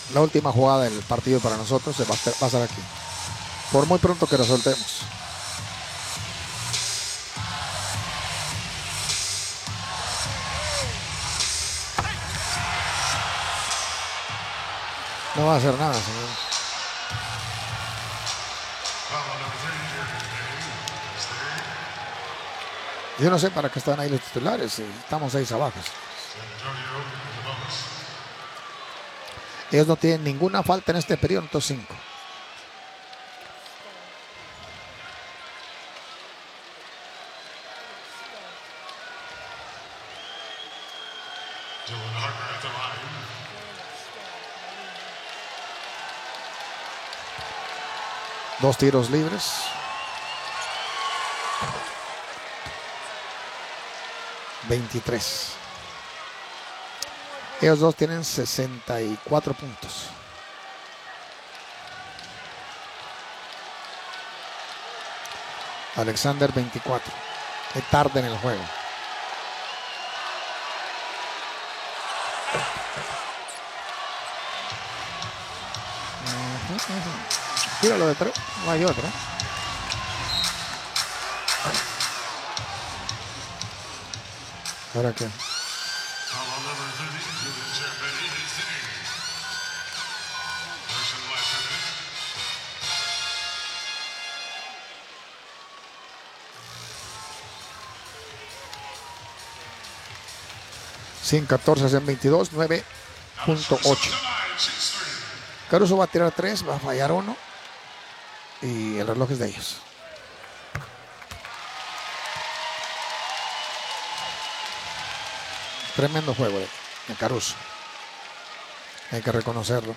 La última jugada del partido para nosotros va a pasar aquí. Por muy pronto que lo soltemos. No va a hacer nada, señor. Yo no sé para qué están ahí los titulares. Estamos 6 abajo. Ellos no tienen ninguna falta en este periodo, entonces 5. Dos tiros libres. $23. Ellos dos tienen 64 puntos. Alexander 24. Es tarde en el juego. Tíralo de 3. No hay otro. ¿Ahora qué? Sin 14 en 22, 9.8. Caruso va a tirar 3, va a fallar 1. Y el reloj es de ellos. Tremendo juego de Caruso. Hay que reconocerlo.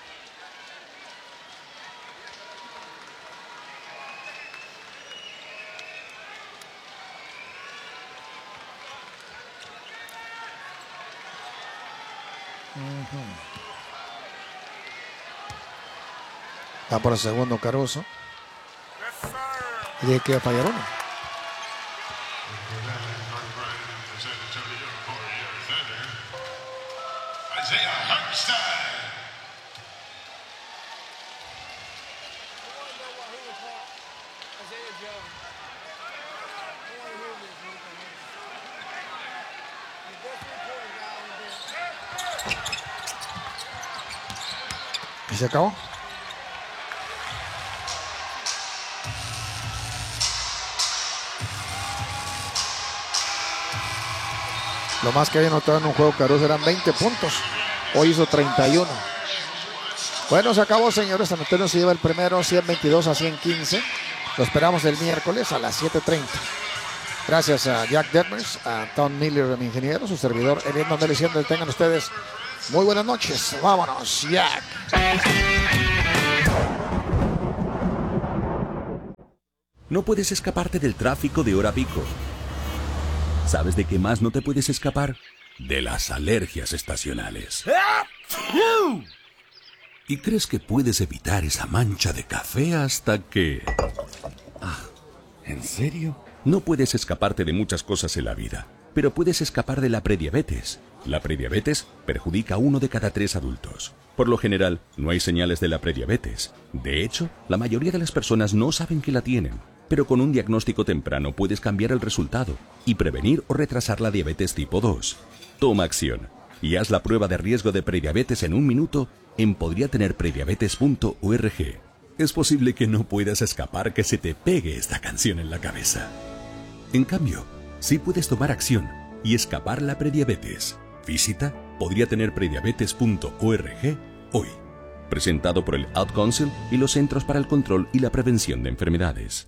Va por el segundo Caruso. Y hay que fallar 1. Y se acabó. Lo más que había anotado en un juego Caruso eran 20 puntos. Hoy hizo 31. Bueno, se acabó, señores. San Antonio se lleva el primero, 122 a 115. Lo esperamos el miércoles a las 7:30. Gracias a Jack Detmers, a Tom Miller, mi ingeniero, su servidor, Eliel Mandel, diciendo que tengan ustedes muy buenas noches. Vámonos, Jack. No puedes escaparte del tráfico de hora pico. ¿Sabes de qué más no te puedes escapar? De las alergias estacionales. ¿Y crees que puedes evitar esa mancha de café hasta que... ¿En serio? No puedes escaparte de muchas cosas en la vida, pero puedes escapar de la prediabetes. La prediabetes perjudica a 1 de cada 3 adultos. Por lo general, no hay señales de la prediabetes. De hecho, la mayoría de las personas no saben que la tienen. Pero con un diagnóstico temprano puedes cambiar el resultado y prevenir o retrasar la diabetes tipo 2. Toma acción y haz la prueba de riesgo de prediabetes en 1 minuto en podriatenerprediabetes.org. Es posible que no puedas escapar que se te pegue esta canción en la cabeza. En cambio, sí puedes tomar acción y escapar la prediabetes. Visita podriatenerprediabetes.org hoy. Presentado por el Ad Council y los Centros para el Control y la Prevención de Enfermedades.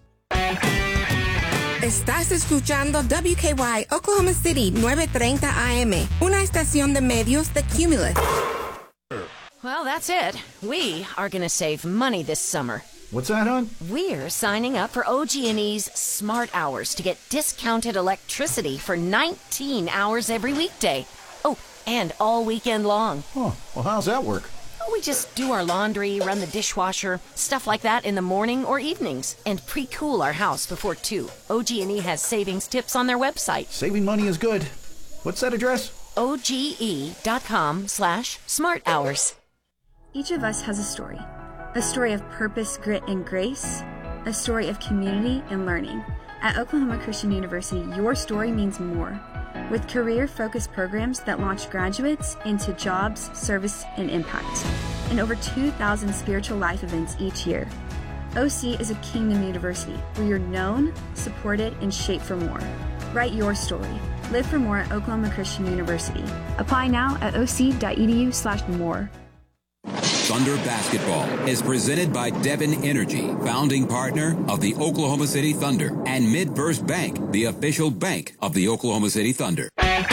Estás escuchando WKY Oklahoma City 930 AM, una estación de medios de Cumulus. Well, that's it. We are going to save money this summer. What's that, hon? We're signing up for OG&E's Smart Hours to get discounted electricity for 19 hours every weekday. Oh, and all weekend long. Oh, well, how's that work? We just do our laundry, run the dishwasher, stuff like that in the morning or evenings, and pre-cool our house before 2. OG&E has savings tips on their website. Saving money is good. What's that address? OGE.com/smarthours. Each of us has a story of purpose, grit, and grace, a story of community and learning. At Oklahoma Christian University, your story means more. With career-focused programs that launch graduates into jobs, service, and impact, and over 2,000 spiritual life events each year. OC is a kingdom university where you're known, supported, and shaped for more. Write your story. Live for more at Oklahoma Christian University. Apply now at oc.edu/more. Thunder Basketball is presented by Devon Energy, founding partner of the Oklahoma City Thunder, and Midburst Bank, the official bank of the Oklahoma City Thunder.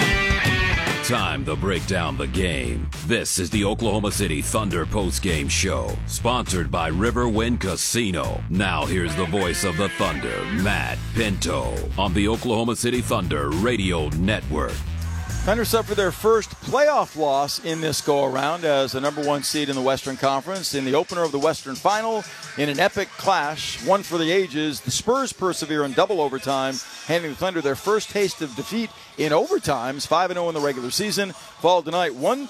Time to break down the game. This is the Oklahoma City Thunder postgame show, sponsored by Riverwind Casino. Now here's the voice of the Thunder, Matt Pinto, on the Oklahoma City Thunder Radio Network. Thunder suffered their first playoff loss in this go-around as the number one seed in the Western Conference. In the opener of the Western Final, in an epic clash, one for the ages, the Spurs persevere in double overtime, handing the Thunder their first taste of defeat in overtimes, 5-0 in the regular season. Followed tonight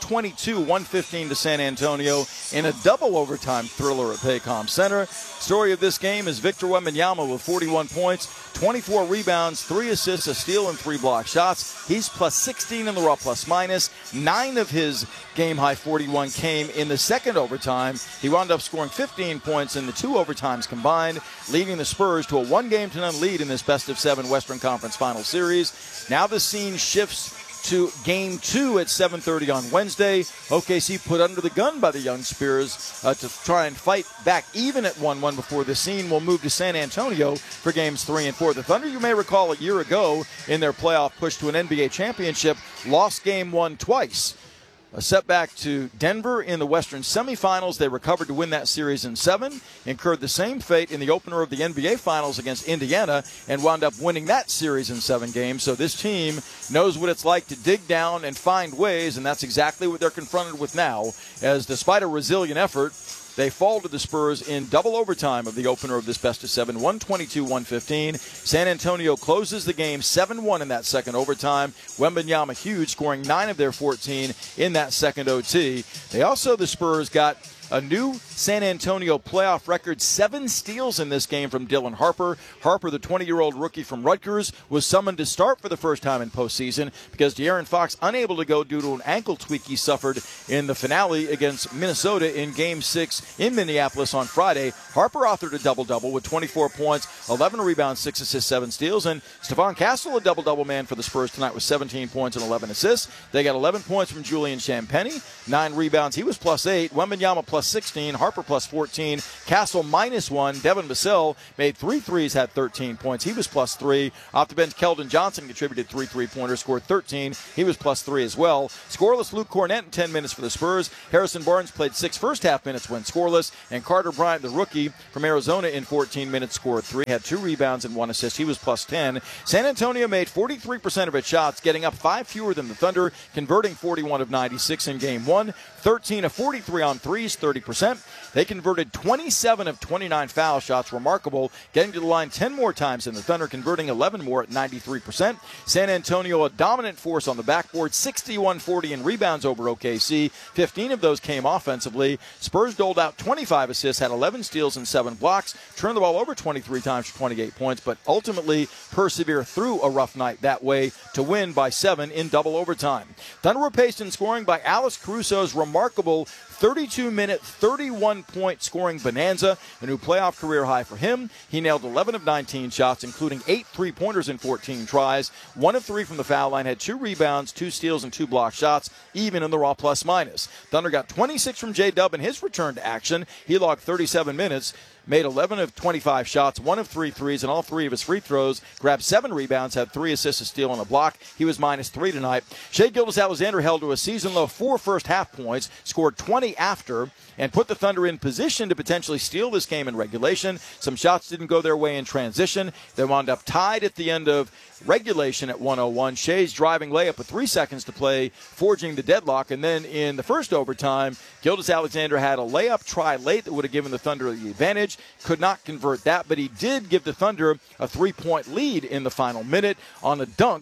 122-115 to San Antonio in a double overtime thriller at Paycom Center. Story of this game is Victor Wembanyama with 41 points, 24 rebounds, 3 assists, a steal, and 3 block shots. He's plus 16 in the raw plus minus. 9 of his game-high 41 came in the second overtime. He wound up scoring 15 points in the 2 overtimes combined, leading the Spurs to a 1-game-to-none lead in this best-of-7 Western Conference Final Series. Now the scene shifts to Game 2 at 7:30 on Wednesday. OKC put under the gun by the young Spurs to try and fight back even at 1-1 before the scene will move to San Antonio for Games 3 and 4. The Thunder, you may recall, a year ago in their playoff push to an NBA championship, lost Game 1 twice. A setback to Denver in the Western semifinals. They recovered to win that series in 7, incurred the same fate in the opener of the NBA Finals against Indiana, and wound up winning that series in 7 games. So this team knows what it's like to dig down and find ways, and that's exactly what they're confronted with now, as despite a resilient effort, they fall to the Spurs in double overtime of the opener of this best-of-7, 122-115. San Antonio closes the game 7-1 in that second overtime. Wembanyama huge, scoring 9 of their 14 in that second OT. They also, the Spurs, got a new San Antonio playoff record, 7 steals in this game from Dylan Harper. Harper, the 20-year-old rookie from Rutgers, was summoned to start for the first time in postseason because De'Aaron Fox unable to go due to an ankle tweak he suffered in the finale against Minnesota in Game 6 in Minneapolis on Friday. Harper authored a double-double with 24 points, 11 rebounds, 6 assists, 7 steals. And Stephon Castle, a double-double man for the Spurs tonight with 17 points and 11 assists. They got 11 points from Julian Champagnie, 9 rebounds. He was plus 8. Wembanyama plus 16. Harper plus 14. Castle minus 1. Devin Vassell made 3 threes, had 13 points. He was plus 3. Off the bench, Keldon Johnson contributed 3 3-pointers, scored 13. He was plus 3 as well. Scoreless Luke Cornett in 10 minutes for the Spurs. Harrison Barnes played 6 first-half minutes, went scoreless. And Carter Bryant, the rookie from Arizona, in 14 minutes scored 3. Had 2 rebounds and 1 assist. He was plus 10. San Antonio made 43% of its shots, getting up 5 fewer than the Thunder, converting 41 of 96 in Game 1. 13 of 43 on threes, 30%. They converted 27 of 29 foul shots, remarkable, getting to the line 10 more times than the Thunder, converting 11 more at 93%. San Antonio, a dominant force on the backboard, 61-40 in rebounds over OKC. 15 of those came offensively. Spurs doled out 25 assists, had 11 steals and 7 blocks, turned the ball over 23 times for 28 points, but ultimately persevere through a rough night that way to win by 7 in double overtime. Thunder were paced in scoring by Alex Caruso's remarkable 32-minute, 31-point scoring bonanza, a new playoff career high for him. He nailed 11 of 19 shots, including 8 3-pointers in 14 tries. 1 of 3 from the foul line, had 2 rebounds, 2 steals, and 2 block shots, even in the raw plus-minus. Thunder got 26 from J-Dub in his return to action. He logged 37 minutes. Made 11 of 25 shots, 1 of 3 threes, and all 3 of his free throws. Grabbed 7 rebounds, had 3 assists, a steal, and a block. He was minus 3 tonight. Shai Gilgeous-Alexander held to a season-low 4 first-half points, scored 20 after, and put the Thunder in position to potentially steal this game in regulation. Some shots didn't go their way in transition. They wound up tied at the end of regulation at 101. Shai's driving layup with 3 seconds to play, forging the deadlock. And then in the first overtime, Gilgeous-Alexander had a layup try late that would have given the Thunder the advantage. Could not convert that, but he did give the Thunder a 3-point lead in the final minute on a dunk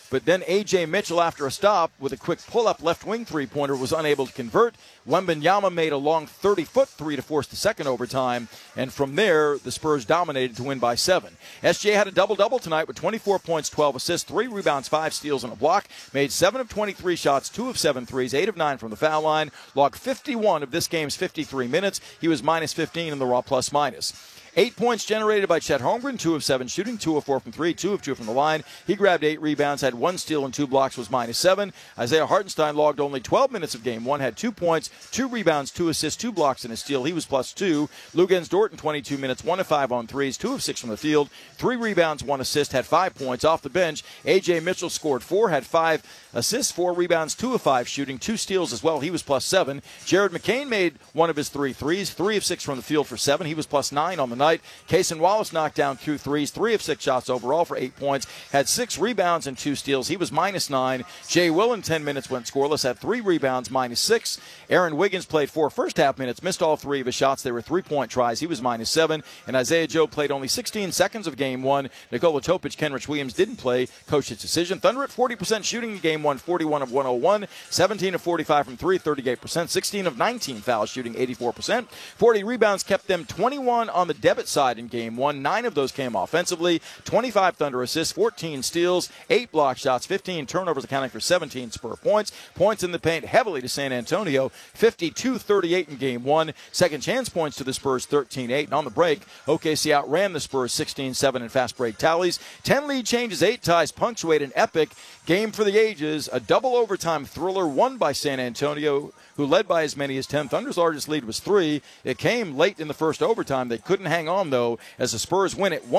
but then A.J. Mitchell, after a stop with a quick pull-up left wing three-pointer, was unable to convert. Wembanyama made a long 30-foot three to force the second overtime, and from there, the Spurs dominated to win by 7. SGA had a double-double tonight with 24 points, 12 assists, 3 rebounds, 5 steals, and a block. Made 7 of 23 shots, 2 of 7 threes, 8 of 9 from the foul line. Logged 51 of this game's 53 minutes. He was minus 15 in the raw plus-minus. 8 points generated by Chet Holmgren, 2 of 7 shooting, 2 of 4 from 3, 2 of 2 from the line. He grabbed 8 rebounds, had 1 steal and 2 blocks, was minus 7. Isaiah Hartenstein logged only 12 minutes of game 1, had 2 points, 2 rebounds, 2 assists, 2 blocks, and a steal. He was plus 2. Lugens Dort in 22 minutes, 1 of 5 on threes, 2 of 6 from the field, 3 rebounds, 1 assist, had 5 points. Off the bench, A.J. Mitchell scored 4, had 5 assists, 4 rebounds, 2 of 5 shooting, 2 steals as well. He was plus 7. Jared McCain made 1 of his 3 threes, 3 of 6 from the field for 7. He was plus 9 on the night. Kaysen Wallace knocked down 2 threes, 3 of 6 shots overall for 8 points, had 6 rebounds and 2 steals. He was minus 9. Jay Will in 10 minutes went scoreless, had 3 rebounds, minus 6. Aaron Wiggins played 4 first-half minutes, missed all 3 of his shots. They were 3-point tries. He was minus 7. And Isaiah Joe played only 16 seconds of game 1. Nikola Topic, Kenrich Williams didn't play. Coach's decision. Thunder at 40% shooting in game 1, 41 of 101, 17 of 45 from 3, 38%, 16 of 19 foul shooting, 84%. 40 rebounds kept them 21 on the debit side in game 1. 9 of those came offensively. 25 Thunder assists, 14 steals, 8 block shots, 15 turnovers, accounting for 17 Spur points. Points in the paint heavily to San Antonio, 52-38 in game 1. Second chance points to the Spurs, 13-8. And on the break, OKC outran the Spurs 16-7 in fast break tallies. 10 lead changes, 8 ties punctuate an epic game for the ages. A double overtime thriller won by San Antonio, who led by as many as 10. Thunder's largest lead was 3. It came late in the first overtime. They couldn't hang on, though, as the Spurs win it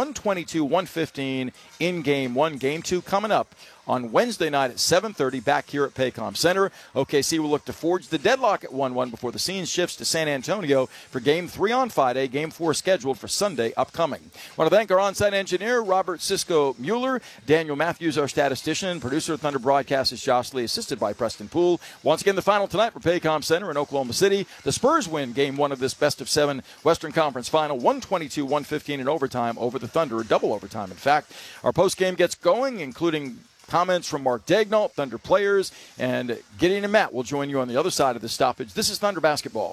122-115 in Game 1. Game 2 coming up on Wednesday night at 7:30 back here at Paycom Center. OKC will look to forge the deadlock at 1-1 before the scene shifts to San Antonio for Game 3 on Friday, Game 4 scheduled for Sunday upcoming. I want to thank our on-site engineer, Robert Cisco Mueller, Daniel Matthews, our statistician, producer of Thunder Broadcast is Josh Lee, assisted by Preston Poole. Once again, the final tonight for Paycom Center in Oklahoma City. The Spurs win Game 1 of this best-of-7 Western Conference Final, 122-115 in overtime over the Thunder, a double overtime, in fact. Our post-game gets going, including comments from Mark Daignault, Thunder players, and Gideon and Matt will join you on the other side of the stoppage. This is Thunder Basketball.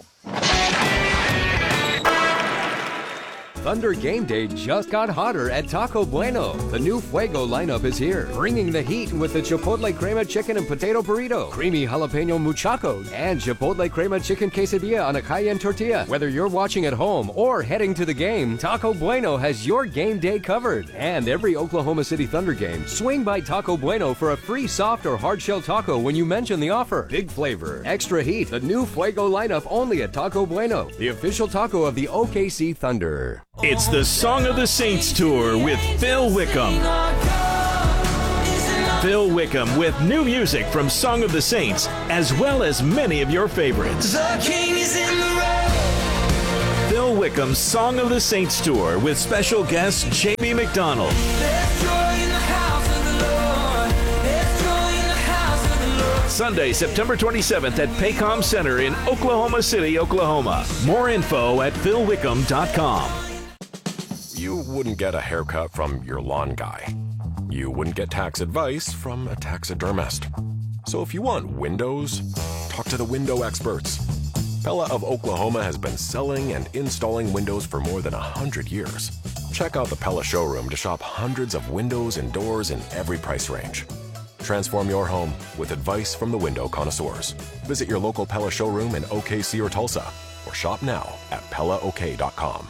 Thunder Game Day just got hotter at Taco Bueno. The new Fuego lineup is here, bringing the heat with the Chipotle Crema Chicken and Potato Burrito, Creamy Jalapeno Muchacho, and Chipotle Crema Chicken Quesadilla on a Cayenne tortilla. Whether you're watching at home or heading to the game, Taco Bueno has your game day covered. And every Oklahoma City Thunder game, swing by Taco Bueno for a free soft or hard shell taco when you mention the offer. Big flavor, extra heat, the new Fuego lineup only at Taco Bueno, the official taco of the OKC Thunder. It's the Song of the Saints Tour with Phil Wickham. Phil Wickham with new music from Song of the Saints, as well as many of your favorites. The King is in the road. Phil Wickham's Song of the Saints Tour with special guest Jamie McDonald. There's joy in the house of the Lord. There's joy in the house of the Lord. Sunday, September 27th at Paycom Center in Oklahoma City, Oklahoma. More info at philwickham.com. You wouldn't get a haircut from your lawn guy. You wouldn't get tax advice from a taxidermist. So if you want windows, talk to the window experts. Pella of Oklahoma has been selling and installing windows for more than 100 years. Check out the Pella showroom to shop hundreds of windows and doors in every price range. Transform your home with advice from the window connoisseurs. Visit your local Pella showroom in OKC or Tulsa, or shop now at PellaOK.com.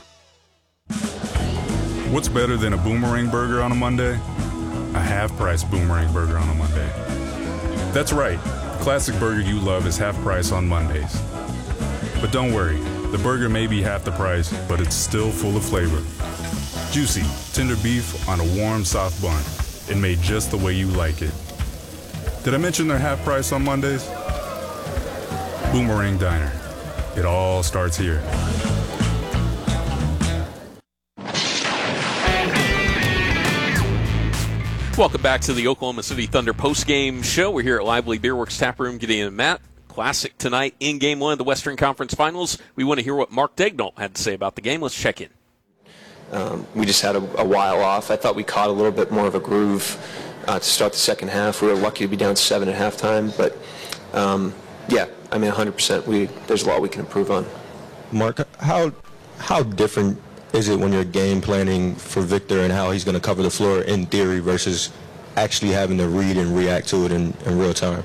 What's better than a Boomerang Burger on a Monday? A half-price Boomerang Burger on a Monday. That's right, the classic burger you love is half price on Mondays. But don't worry, the burger may be half the price, but it's still full of flavor. Juicy, tender beef on a warm, soft bun, and made just the way you like it. Did I mention they're half price on Mondays? Boomerang Diner. It all starts here. Welcome back to the Oklahoma City Thunder postgame show. We're here at Lively Beer Works Tap Room, Gideon and Matt. Classic tonight in Game 1 of the Western Conference Finals. We want to hear what Mark Daignault had to say about the game. Let's check in. We just had a while off. I thought we caught a little bit more of a groove to start the second half. We were lucky to be down 7 at halftime, but yeah, I mean 100%. There's a lot we can improve on. Mark, how different is it when you're game planning for Victor and how he's going to cover the floor in theory versus actually having to read and react to it in real time?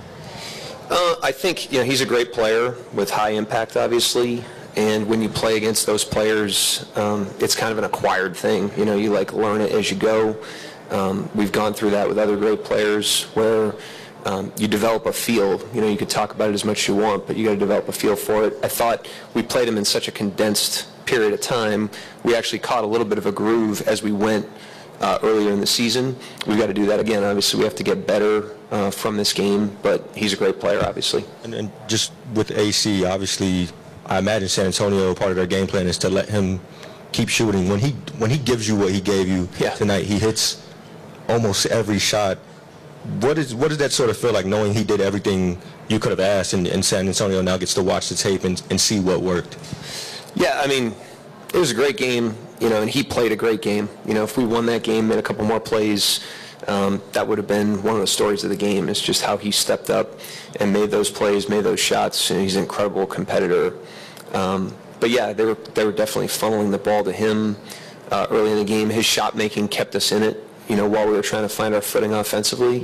I think he's a great player with high impact, obviously. And when you play against those players, it's kind of an acquired thing. You learn it as you go. We've gone through that with other great players where you develop a feel. You could talk about it as much as you want, but you got to develop a feel for it. I thought we played him in such a condensed period of time. We actually caught a little bit of a groove as we went earlier in the season. We've got to do that again. Obviously, we have to get better from this game, but he's a great player, obviously. And just with AC, obviously, I imagine San Antonio, part of their game plan is to let him keep shooting. When he gives you what he gave you tonight, he hits almost every shot. What does that sort of feel like, knowing he did everything you could have asked, and San Antonio now gets to watch the tape and see what worked? Yeah, I mean, it was a great game, and he played a great game. If we won that game, made a couple more plays, that would have been one of the stories of the game. It's just how he stepped up and made those plays, made those shots, and he's an incredible competitor. But yeah, they were definitely funneling the ball to him early in the game. His shot making kept us in it, while we were trying to find our footing offensively.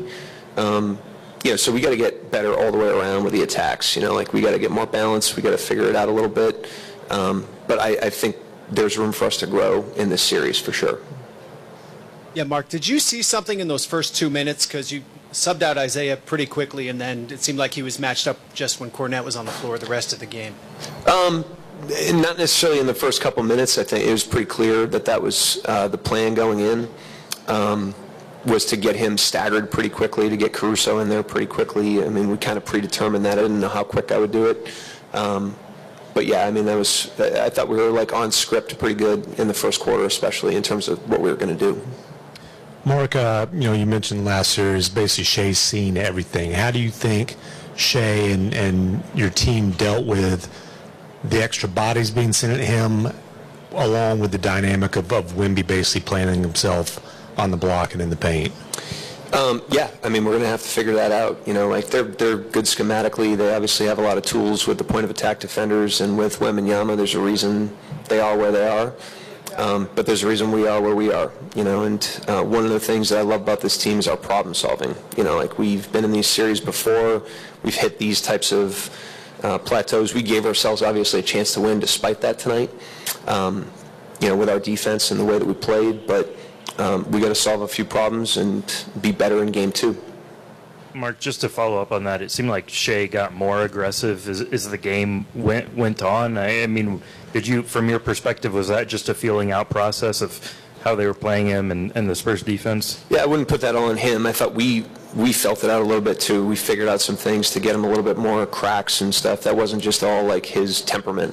So we got to get better all the way around with the attacks. We got to get more balanced. We got to figure it out a little bit. But I think there's room for us to grow in this series for sure. Yeah, Mark, did you see something in those first 2 minutes? Because you subbed out Isaiah pretty quickly, and then it seemed like he was matched up just when Kornet was on the floor the rest of the game. Not necessarily in the first couple minutes. I think it was pretty clear that was the plan going in, was to get him staggered pretty quickly, to get Caruso in there pretty quickly. I mean, we kind of predetermined that. I didn't know how quick I would do it. But yeah, I mean, I thought we were on script pretty good in the first quarter, especially in terms of what we were going to do. Mark, you mentioned last series, basically Shea's seen everything. How do you think Shea and your team dealt with the extra bodies being sent at him, along with the dynamic of Wemby basically planting himself on the block and in the paint? Yeah, I mean, we're going to have to figure that out. They're good schematically. They obviously have a lot of tools with the point of attack defenders, and with Wembanyama, there's a reason they are where they are. But there's a reason we are where we are, and one of the things that I love about this team is our problem solving. We've been in these series before, we've hit these types of plateaus. We gave ourselves obviously a chance to win despite that tonight, with our defense and the way that we played, but we got to solve a few problems and be better in game 2. Mark, just to follow up on that, it seemed like Shea got more aggressive as the game went on. I mean, did you, from your perspective, was that just a feeling out process of how they were playing him and the Spurs defense? Yeah, I wouldn't put that all on him. I thought we felt it out a little bit too. We figured out some things to get him a little bit more cracks and stuff. That wasn't just all his temperament.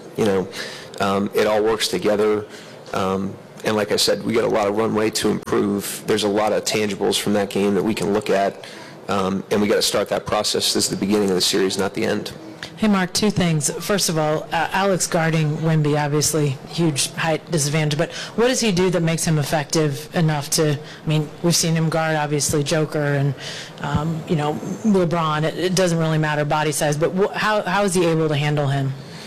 It all works together. And like I said, we got a lot of runway to improve. There's a lot of tangibles from that game that we can look at. And we got to start that process. This is the beginning of the series, not the end. Hey, Mark, 2 things. First of all, Alex guarding Wemby, obviously, huge height disadvantage. But what does he do that makes him effective enough to, I mean, we've seen him guard, obviously, Joker and, LeBron. It doesn't really matter body size. But how is he able to handle him?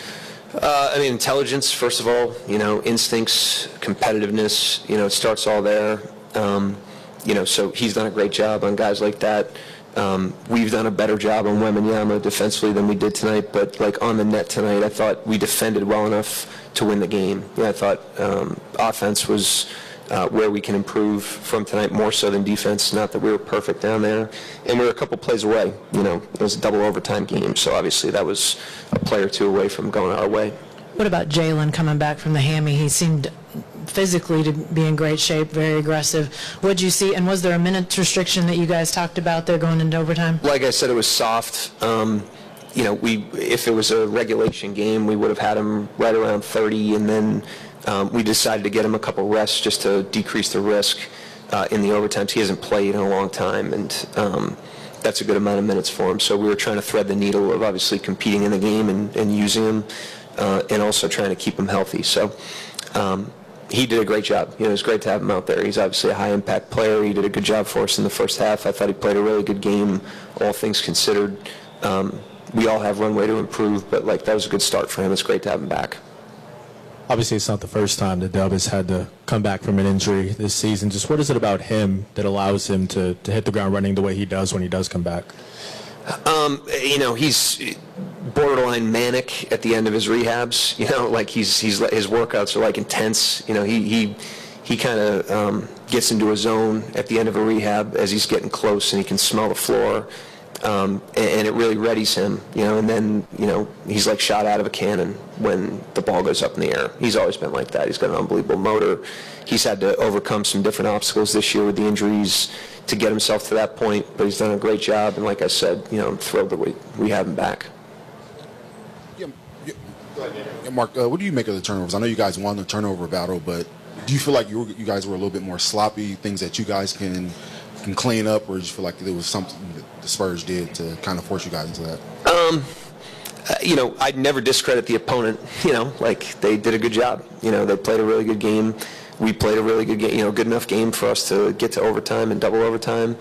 I mean, intelligence, first of all, instincts, competitiveness, it starts all there. So he's done a great job on guys like that. We've done a better job on Wembanyama defensively than we did tonight, but on the net tonight, I thought we defended well enough to win the game. I thought offense was where we can improve from tonight more so than defense. Not that we were perfect down there, and we were a couple plays away. It was a double overtime game, so obviously that was a play or 2 away from going our way. What about Jalen coming back from the hammy? He seemed physically to be in great shape, very aggressive. What did you see, and was there a minutes restriction that you guys talked about there going into overtime? Like I said, it was soft. If it was a regulation game, we would have had him right around 30, and then we decided to get him a couple rests just to decrease the risk in the overtimes. He hasn't played in a long time, and that's a good amount of minutes for him. So we were trying to thread the needle of obviously competing in the game and using him, and also trying to keep him healthy. So he did a great job. You know, it was great to have him out there. He's obviously a high-impact player. He did a good job for us in the first half. I thought he played a really good game, all things considered. We all have runway to improve, but that was a good start for him. It's great to have him back. Obviously, it's not the first time that Dub has had to come back from an injury this season. Just what is it about him that allows him to hit the ground running the way he does when he does come back? You know, he's borderline manic at the end of his rehabs. You know, his workouts are intense. You know, he kind of gets into a zone at the end of a rehab as he's getting close, and he can smell the floor. And it really readies him, you know, and then, you know, he's like shot out of a cannon when the ball goes up in the air. He's always been like that. He's got an unbelievable motor. He's had to overcome some different obstacles this year with the injuries to get himself to that point, but he's done a great job, and like I said, you know, I'm thrilled that we have him back. Yeah, Mark, what do you make of the turnovers? I know you guys won the turnover battle, but do you feel like you guys were a little bit more sloppy, things that you guys can clean up, or do you feel like there was something that the Spurs did to kind of force you guys into that? You know, I'd never discredit the opponent. You know, they did a good job. You know, they played a really good game. We played a really good game, you know, good enough game for us to get to overtime and double overtime.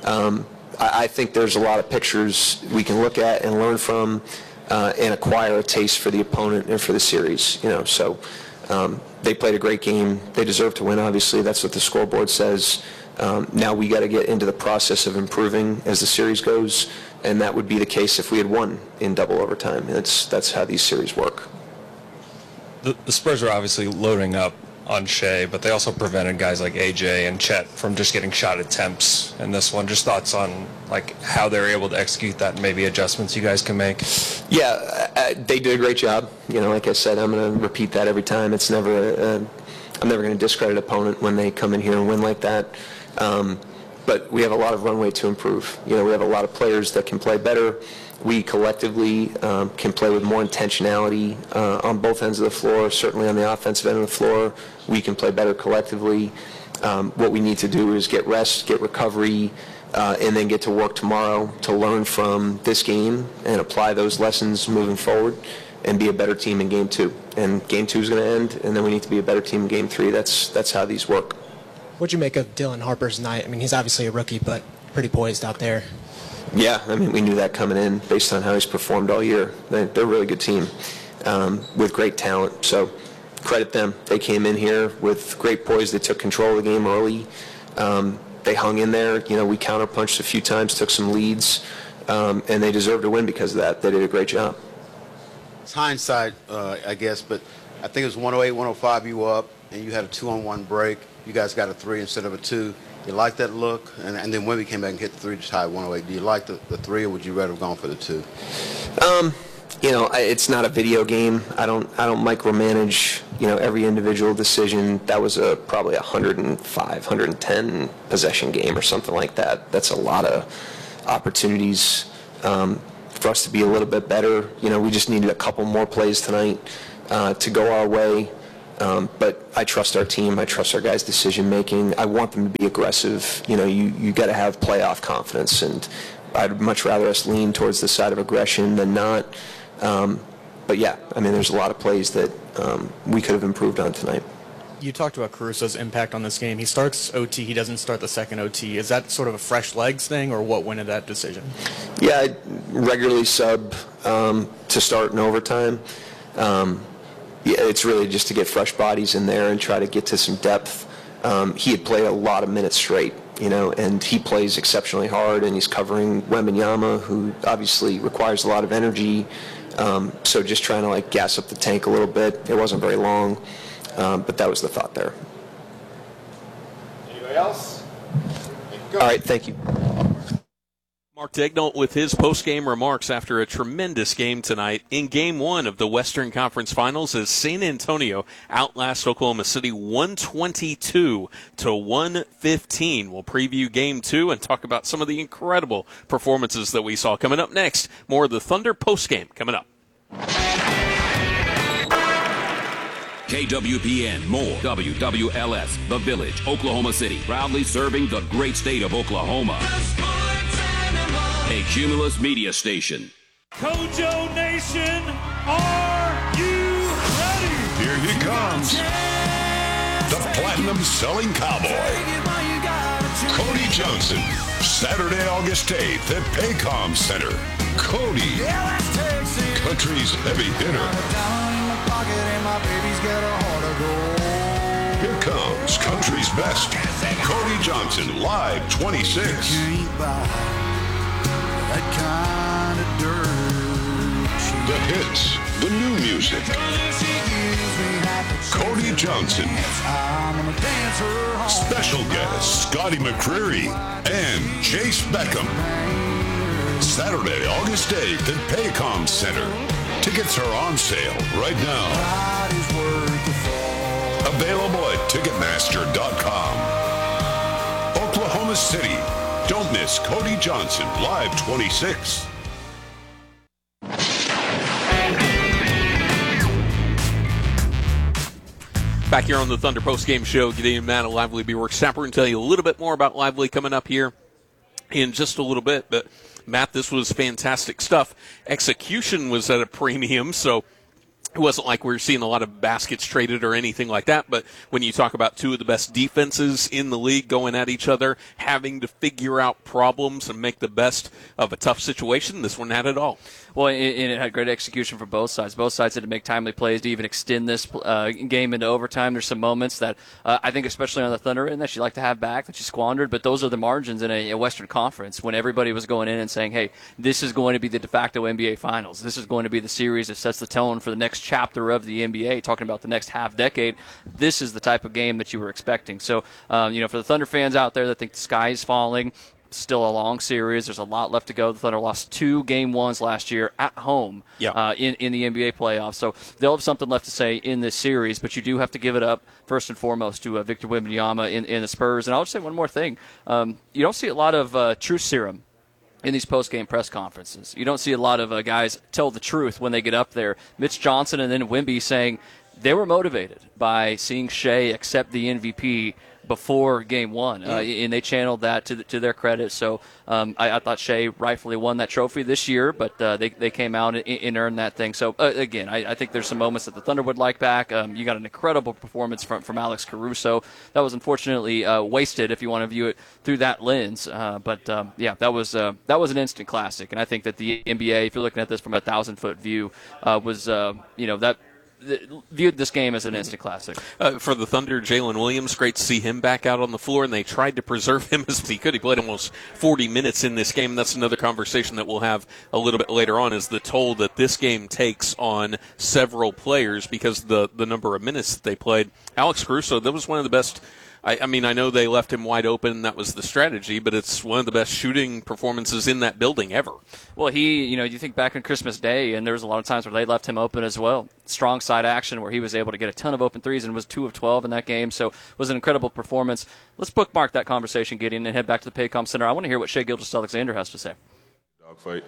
I think there's a lot of pictures we can look at and learn from and acquire a taste for the opponent and for the series. You know, so they played a great game. They deserve to win, obviously. That's what the scoreboard says. Now we got to get into the process of improving as the series goes, and that would be the case if we had won in double overtime. That's how these series work. The Spurs are obviously loading up on Shea, but they also prevented guys like AJ and Chet from just getting shot attempts in this one. Just thoughts on how they're able to execute that and maybe adjustments you guys can make? Yeah, they did a great job. You know, like I said, I'm going to repeat that every time. It's never I'm never going to discredit an opponent when they come in here and win like that. But we have a lot of runway to improve. You know, we have a lot of players that can play better. We collectively can play with more intentionality on both ends of the floor, certainly on the offensive end of the floor. We can play better collectively. What we need to do is get rest, get recovery, and then get to work tomorrow to learn from this game and apply those lessons moving forward and be a better team in Game 2. And Game 2 is going to end, and then we need to be a better team in Game 3. That's how these work. What'd you make of Dylan Harper's night? I mean, he's obviously a rookie, but pretty poised out there. Yeah, I mean, we knew that coming in based on how he's performed all year. They're a really good team with great talent. So credit them. They came in here with great poise. They took control of the game early. They hung in there. You know, we counterpunched a few times, took some leads, and they deserve to win because of that. They did a great job. It's hindsight, I guess, but I think it was 108, 105 you were up, and you had a 2-on-1 break. You guys got a 3 instead of a 2. You like that look? And then Wemby came back and hit the 3 to tie 108. Do you like the 3, or would you rather have gone for the 2? You know, it's not a video game. I don't micromanage, you know, every individual decision. That was probably 105, 110 possession game or something like that. That's a lot of opportunities for us to be a little bit better. You know, we just needed a couple more plays tonight to go our way. But I trust our team. I trust our guys' decision making. I want them to be aggressive. You know, you got to have playoff confidence, and I'd much rather us lean towards the side of aggression than not. But yeah, I mean, there's a lot of plays that we could have improved on tonight. You talked about Caruso's impact on this game. He starts OT. He doesn't start the second OT. Is that sort of a fresh legs thing, or what went into that decision? Yeah, I regularly sub to start in overtime. Yeah, it's really just to get fresh bodies in there and try to get to some depth. He had played a lot of minutes straight, you know, and he plays exceptionally hard, and he's covering Wembanyama, who obviously requires a lot of energy. So just trying to gas up the tank a little bit. It wasn't very long, but that was the thought there. Anybody else? All right, thank you. Mark Daigneault with his post-game remarks after a tremendous game tonight in Game 1 of the Western Conference Finals as San Antonio outlasts Oklahoma City 122-115. We'll preview Game 2 and talk about some of the incredible performances that we saw. Coming up next, more of the Thunder post-game coming up. KWPN, more WWLS, The Village, Oklahoma City, proudly serving the great state of Oklahoma. A Cumulus media station. Kojo Nation, are you ready? Here he comes. platinum-selling cowboy. Cody Johnson, Saturday, August 8th at Paycom Center. Cody, country's heavy hitter. Here comes country's best. Cody Johnson, Live 26. The hits, the new music. Cody Johnson. Special guests Scotty McCreery and Chase Beckham. Saturday, August 8th at Paycom Center. Tickets are on sale right now. Available at Ticketmaster.com. Oklahoma City. Don't miss Cody Johnson, Live 26. Back here on the Thunder Post Game Show, Gideon Matt of Lively Beerworks Tapper, and tell you a little bit more about Lively coming up here in just a little bit. But, Matt, this was fantastic stuff. Execution was at a premium, so it wasn't like we were seeing a lot of baskets traded or anything like that. But when you talk about two of the best defenses in the league going at each other, having to figure out problems and make the best of a tough situation, this one had it all. Well, and it had great execution for both sides. Both sides had to make timely plays to even extend this game into overtime. There's some moments that I think, especially on the Thunder, and that you like to have back, that you squandered, but those are the margins in a Western Conference when everybody was going in and saying, hey, this is going to be the de facto NBA Finals. This is going to be the series that sets the tone for the next chapter of the NBA, talking about the next half decade. This is the type of game that you were expecting. So, for the Thunder fans out there that think the sky is falling, still a long series. There's a lot left to go. The Thunder lost 2 game ones last year at home in the NBA playoffs. So they'll have something left to say in this series, but you do have to give it up, first and foremost, to Victor Wembanyama in the Spurs. And I'll just say one more thing. You don't see a lot of truth serum in these post-game press conferences. You don't see a lot of guys tell the truth when they get up there. Mitch Johnson and then Wemby saying they were motivated by seeing Shea accept the MVP before Game 1, and they channeled that to their credit. So I thought Shea rightfully won that trophy this year, but they came out and earned that thing. So, again, I think there's some moments that the Thunder would like back. You got an incredible performance from Alex Caruso. That was unfortunately wasted if you want to view it through that lens. But that was an instant classic. And I think that the NBA, if you're looking at this from a 1,000-foot view, was viewed this game as an instant classic. For the Thunder, Jalen Williams, great to see him back out on the floor, and they tried to preserve him as he could. He played almost 40 minutes in this game. That's another conversation that we'll have a little bit later on, is the toll that this game takes on several players because the number of minutes that they played. Alex Caruso, that was one of the best. I know they left him wide open. That was the strategy, but it's one of the best shooting performances in that building ever. Well, you think back on Christmas Day, and there was a lot of times where they left him open as well. Strong side action where he was able to get a ton of open threes and was 2 of 12 in that game. So it was an incredible performance. Let's bookmark that conversation, Gideon, and head back to the Paycom Center. I want to hear what Shai Gilgeous-Alexander has to say. Dogfight.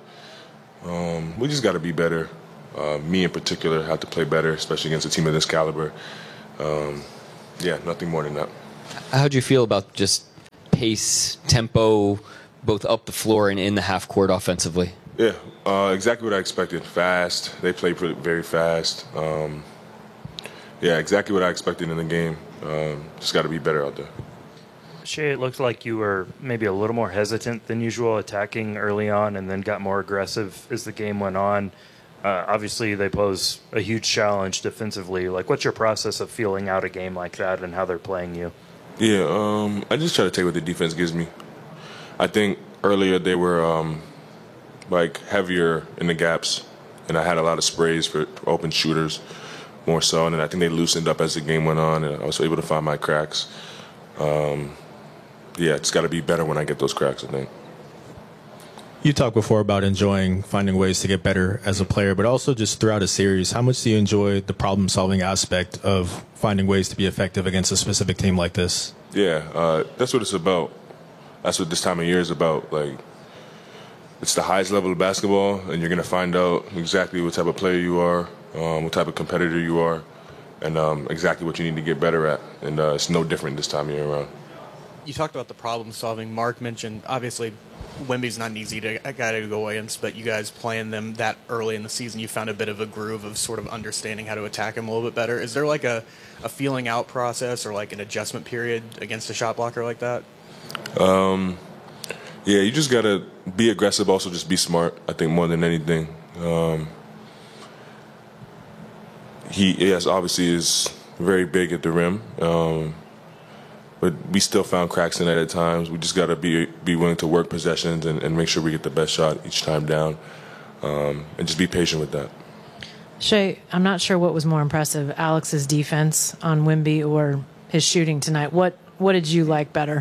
We just got to be better. Me in particular have to play better, especially against a team of this caliber. Nothing more than that. How do you feel about just pace, tempo, both up the floor and in the half court offensively? Yeah, exactly what I expected. Fast. They play very fast. Exactly what I expected in the game. Just got to be better out there. Shai, it looked like you were maybe a little more hesitant than usual attacking early on and then got more aggressive as the game went on. Obviously, they pose a huge challenge defensively. What's your process of feeling out a game like that and how they're playing you? Yeah, I just try to take what the defense gives me. I think earlier they were heavier in the gaps, and I had a lot of sprays for open shooters more so, and then I think they loosened up as the game went on, and I was able to find my cracks. It's got to be better when I get those cracks, I think. You talked before about enjoying finding ways to get better as a player, but also just throughout a series, how much do you enjoy the problem-solving aspect of finding ways to be effective against a specific team like this? Yeah, that's what it's about. That's what this time of year is about. It's the highest level of basketball, and you're going to find out exactly what type of player you are, what type of competitor you are, and exactly what you need to get better at. And it's no different this time of year around. You talked about the problem solving. Mark mentioned, obviously, Wemby's not an easy guy to go against, but you guys playing them that early in the season, you found a bit of a groove of sort of understanding how to attack him a little bit better. Is there like a feeling out process or like an adjustment period against a shot blocker like that? Yeah, you just got to be aggressive, also just be smart, I think, more than anything. He, yes, obviously is very big at the rim, but we still found cracks in it at times. We just got to be willing to work possessions and make sure we get the best shot each time down, and just be patient with that. Shea, I'm not sure what was more impressive, Alex's defense on Wemby or his shooting tonight. What did you like better?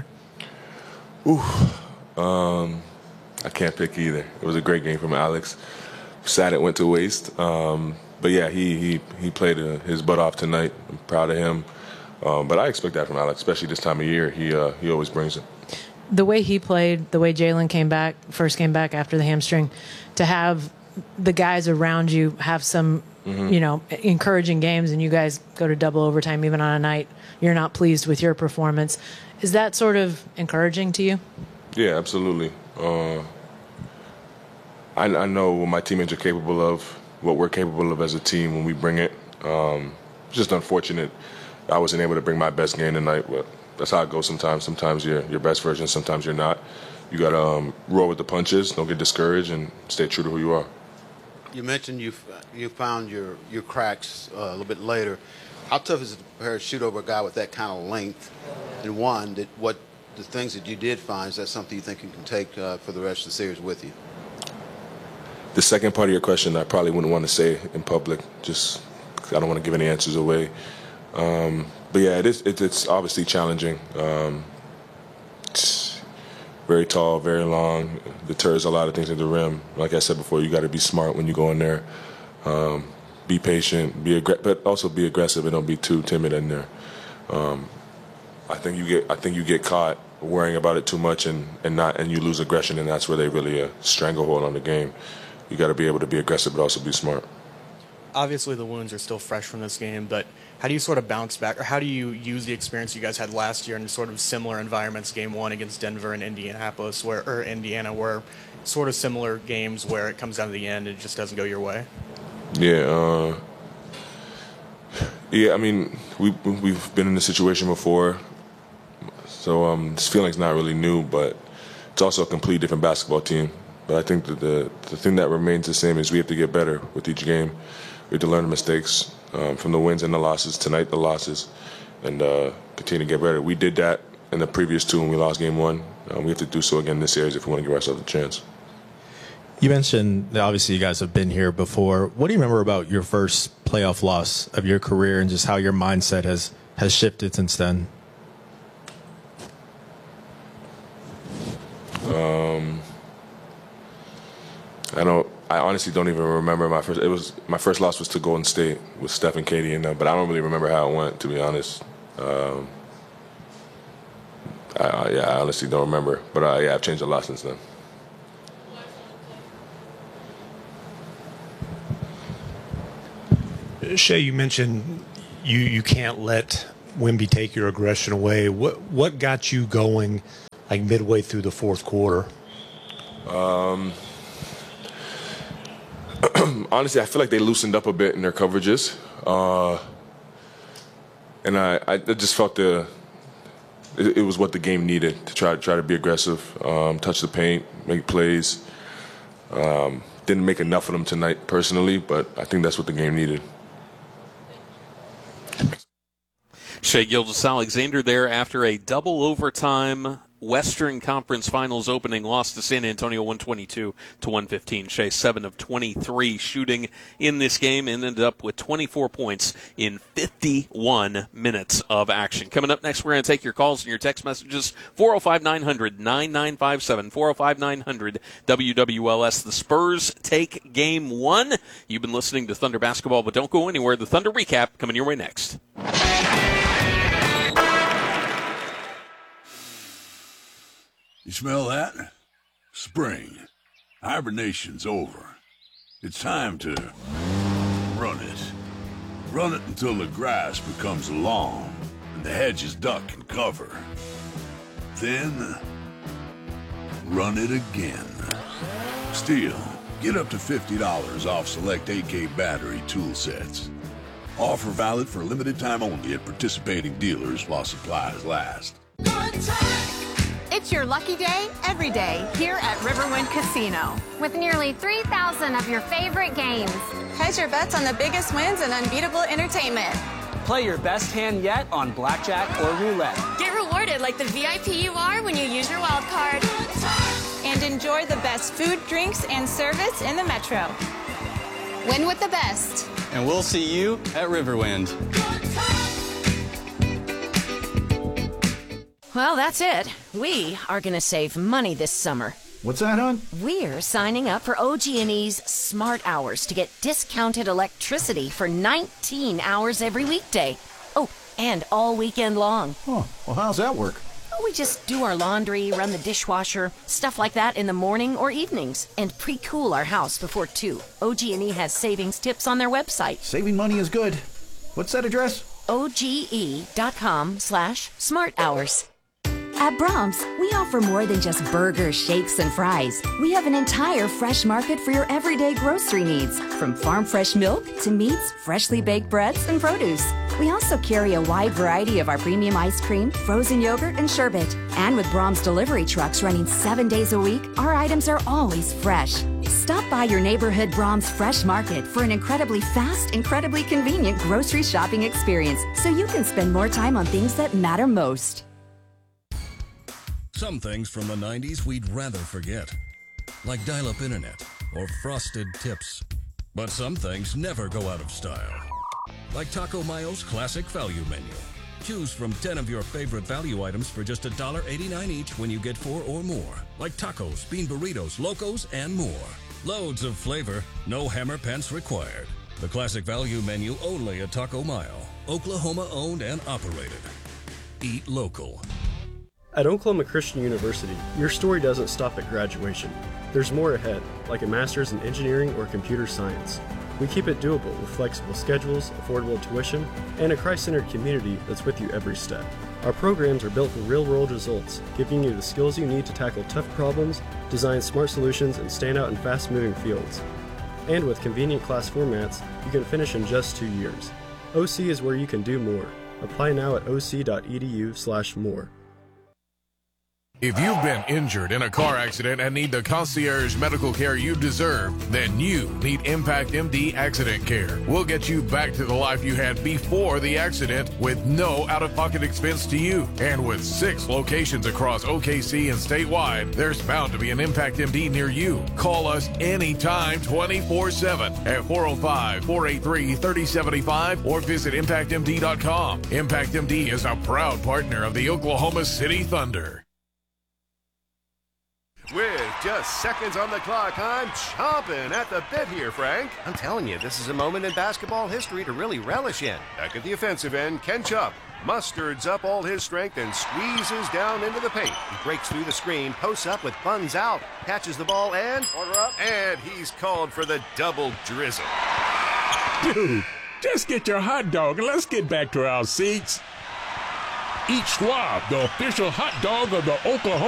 I can't pick either. It was a great game from Alex. Sad it went to waste. But yeah, he played his butt off tonight. I'm proud of him. But I expect that from Alex, especially this time of year. He always brings it. The way he played, the way Jalen first came back after the hamstring, to have the guys around you have some, encouraging games, and you guys go to double overtime even on a night you're not pleased with your performance. Is that sort of encouraging to you? Yeah, absolutely. I know what my teammates are capable of, what we're capable of as a team when we bring it. Just unfortunate I wasn't able to bring my best game tonight, but that's how it goes sometimes. Sometimes you're your best version, sometimes you're not. You got to roll with the punches, don't get discouraged, and stay true to who you are. You mentioned you found your cracks a little bit later. How tough is it to prepare to shoot over a guy with that kind of length? And one, the things that you did find, is that something you think you can take for the rest of the series with you? The second part of your question, I probably wouldn't want to say in public. Just I don't want to give any answers away. But yeah, it's obviously challenging. It's very tall, very long. Deters a lot of things at the rim. Like I said before, you got to be smart when you go in there. Be patient, but also be aggressive and don't be too timid in there. I think you get caught worrying about it too much and you lose aggression, and that's where they really stranglehold on the game. You got to be able to be aggressive but also be smart. Obviously, the wounds are still fresh from this game, but how do you sort of bounce back, or how do you use the experience you guys had last year in sort of similar environments, game one against Denver and Indiana, where sort of similar games where it comes down to the end and it just doesn't go your way? Yeah, I mean, we've been in this situation before, so this feeling's not really new, but it's also a completely different basketball team. But I think that the thing that remains the same is we have to get better with each game. We have to learn the mistakes from the wins and the losses, tonight the losses, and continue to get better. We did that in the previous two when we lost game one. We have to do so again this series if we want to give ourselves a chance. You mentioned that obviously you guys have been here before. What do you remember about your first playoff loss of your career and just how your mindset has shifted since then? I honestly don't even remember my first loss was to Golden State with Steph and Katie in them, but I don't really remember how it went, to be honest. I honestly don't remember, but I've changed a lot since then. Shea, you mentioned you can't let Wemby take your aggression away. What got you going like midway through the fourth quarter? Honestly, I feel like they loosened up a bit in their coverages, and I just felt it was what the game needed to try to be aggressive, touch the paint, make plays. Didn't make enough of them tonight personally, but I think that's what the game needed. Shea Gilgeous-Alexander there after a double overtime Western Conference Finals opening loss to San Antonio 122-115. Shea 7 of 23 shooting in this game and ended up with 24 points in 51 minutes of action. Coming up next, we're going to take your calls and your text messages. 405-900-9957, 405-900-WWLS. The Spurs take game one. You've been listening to Thunder Basketball, but don't go anywhere. The Thunder Recap coming your way next. You smell that? Spring. Hibernation's over. It's time to run it. Run it until the grass becomes long and the hedges duck and cover. then run it again. Steel, get up to $50 off select AK battery tool sets. Offer valid for a limited time only at participating dealers while supplies last. It's your lucky day every day here at Riverwind Casino. With nearly 3,000 of your favorite games. Hedge your bets on the biggest wins and unbeatable entertainment. Play your best hand yet on blackjack or roulette. Get rewarded like the VIP you are when you use your wild card. And enjoy the best food, drinks, and service in the Metro. Win with the best. And we'll see you at Riverwind. Well, that's it. We are going to save money this summer. What's that, hon? We're signing up for OG&E's Smart Hours to get discounted electricity for 19 hours every weekday. Oh, and all weekend long. Oh, well, how's that work? We just do our laundry, run the dishwasher, stuff like that in the morning or evenings, and pre-cool our house before 2. OG&E has savings tips on their website. Saving money is good. What's that address? OGE.com/smarthours. At Brahms, we offer more than just burgers, shakes, and fries. We have an entire fresh market for your everyday grocery needs, from farm fresh milk to meats, freshly baked breads, and produce. We also carry a wide variety of our premium ice cream, frozen yogurt, and sherbet. And with Brahms delivery trucks running 7 days a week, our items are always fresh. Stop by your neighborhood Brahms Fresh Market for an incredibly fast, incredibly convenient grocery shopping experience, so you can spend more time on things that matter most. Some things from the 90s we'd rather forget, like dial-up internet or frosted tips. But some things never go out of style, like Taco Mayo's classic value menu. Choose from 10 of your favorite value items for just $1.89 each when you get 4 or more, like tacos, bean burritos, locos, and more. Loads of flavor, no hammer pants required. The classic value menu only at Taco Mayo, Oklahoma owned and operated. Eat local. At Oklahoma Christian University, your story doesn't stop at graduation. There's more ahead, like a master's in engineering or computer science. We keep it doable with flexible schedules, affordable tuition, and a Christ-centered community that's with you every step. Our programs are built for real-world results, giving you the skills you need to tackle tough problems, design smart solutions, and stand out in fast-moving fields. And with convenient class formats, you can finish in just 2 years. OC is where you can do more. Apply now at oc.edu/more. If you've been injured in a car accident and need the concierge medical care you deserve, then you need Impact MD Accident Care. We'll get you back to the life you had before the accident with no out-of-pocket expense to you. And with 6 locations across OKC and statewide, there's bound to be an Impact MD near you. Call us anytime 24/7 at 405-483-3075 or visit ImpactMD.com. Impact MD is a proud partner of the Oklahoma City Thunder. With just seconds on the clock, I'm chomping at the bit here, Frank. I'm telling you, this is a moment in basketball history to really relish in. Back at the offensive end, Ken Chupp musters up all his strength and squeezes down into the paint. He breaks through the screen, posts up with buns out, catches the ball, and order up. And he's called for the double drizzle. Dude, just get your hot dog and let's get back to our seats. Eat Schwab, the official hot dog of the Oklahoma